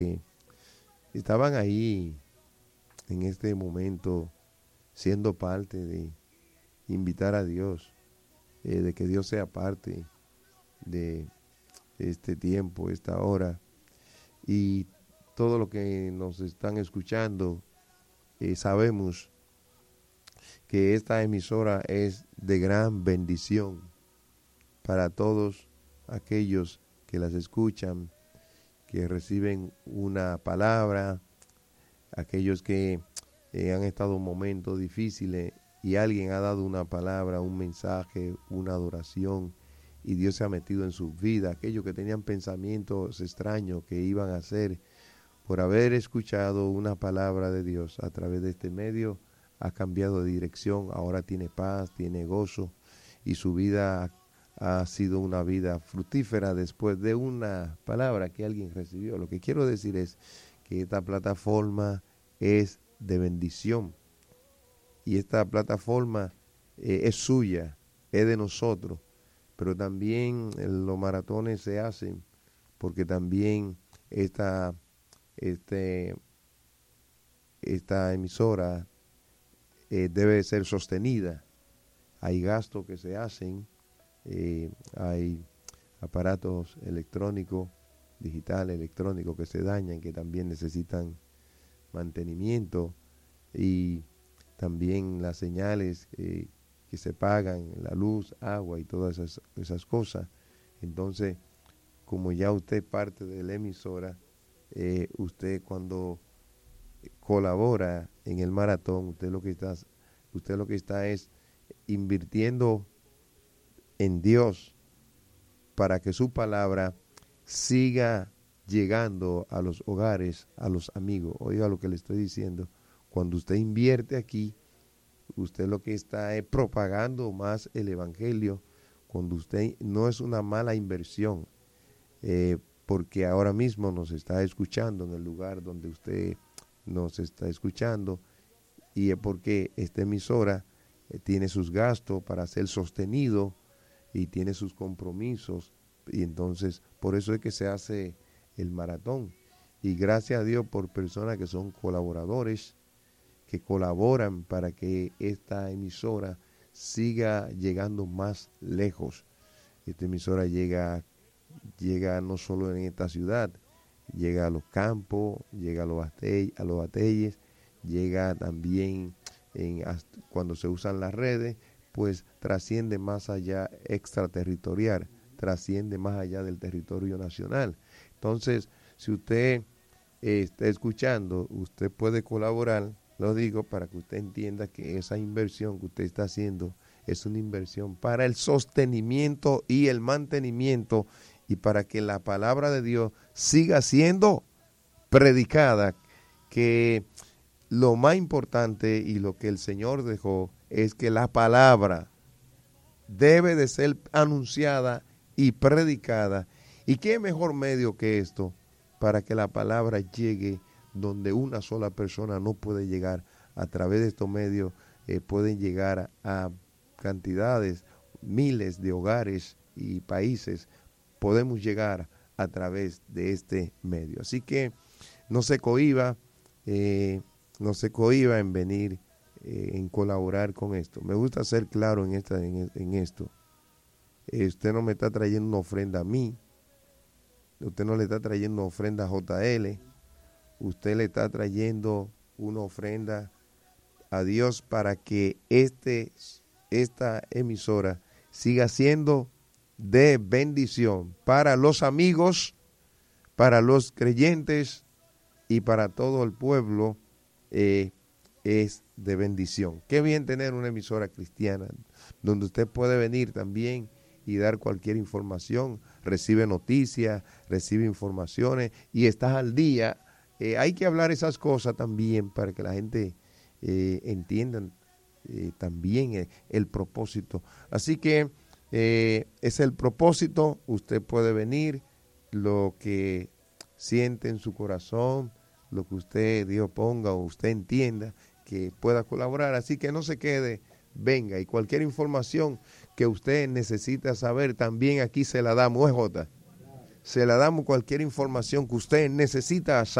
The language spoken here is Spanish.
estaban ahí en este momento siendo parte de invitar a Dios, de que Dios sea parte de este tiempo, esta hora, y todo lo que nos están escuchando, sabemos que esta emisora es de gran bendición para todos aquellos que las escuchan, que reciben una palabra, aquellos que han estado en momentos difíciles y alguien ha dado una palabra, un mensaje, una adoración y Dios se ha metido en sus vidas, aquellos que tenían pensamientos extraños que iban a hacer por haber escuchado una palabra de Dios a través de este medio, ha cambiado de dirección, ahora tiene paz, tiene gozo y su vida ha sido una vida fructífera después de una palabra que alguien recibió. Lo que quiero decir es que esta plataforma es de bendición y esta plataforma es suya, es de nosotros, pero también los maratones se hacen porque también esta emisora debe ser sostenida. Hay gastos que se hacen, hay aparatos electrónicos, digitales, electrónicos que se dañan, que también necesitan mantenimiento y también las señales que se pagan, la luz, agua y todas esas cosas. Entonces, como ya usted es parte de la emisora, usted cuando colabora en el maratón, usted lo que está es invirtiendo en Dios para que su palabra siga llegando a los hogares, a los amigos. Oiga lo que le estoy diciendo. Cuando usted invierte aquí, usted lo que está es propagando más el evangelio. Cuando usted no es una mala inversión, porque ahora mismo nos está escuchando en el lugar donde usted nos está escuchando y es porque esta emisora tiene sus gastos para ser sostenido y tiene sus compromisos y entonces por eso es que se hace el maratón y gracias a Dios por personas que son colaboradores que colaboran para que esta emisora siga llegando más lejos. Esta emisora llega no solo en esta ciudad, llega a los campos, llega a los batalles, llega también cuando se usan las redes, pues trasciende más allá extraterritorial, trasciende más allá del territorio nacional. Entonces, si usted está escuchando, usted puede colaborar, lo digo para que usted entienda que esa inversión que usted está haciendo es una inversión para el sostenimiento y el mantenimiento y para que la palabra de Dios siga siendo predicada, que lo más importante y lo que el Señor dejó es que la palabra debe de ser anunciada y predicada. ¿Y qué mejor medio que esto para que la palabra llegue donde una sola persona no puede llegar? A través de estos medios pueden llegar a cantidades, miles de hogares y países. Podemos llegar a través de este medio. Así que no se cohíba en venir, en colaborar con esto. Me gusta ser claro en esto. Usted no me está trayendo una ofrenda a mí, usted no le está trayendo una ofrenda a JL, usted le está trayendo una ofrenda a Dios para que esta emisora siga siendo de bendición para los amigos, para los creyentes y para todo el pueblo. Es de bendición. Qué bien tener una emisora cristiana donde usted puede venir también y dar cualquier información, recibe noticias, recibe informaciones y estás al día. Hay que hablar esas cosas también para que la gente entienda también el propósito. Así que es el propósito. Usted puede venir, lo que siente en su corazón, lo que usted, Dios ponga o usted entienda que pueda colaborar. Así que no se quede, venga, y cualquier información que usted necesita saber, también aquí se la damos, Jota. se la damos cualquier información que usted necesita